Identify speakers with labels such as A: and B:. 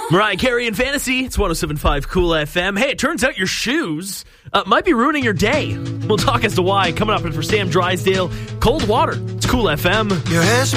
A: Mariah Carey and Fantasy. It's 107.5 Cool FM. Hey, it turns out your shoes might be ruining your day. We'll talk as to why coming up. And for Sam Drysdale, Cold Water. It's Cool FM.
B: Your hair's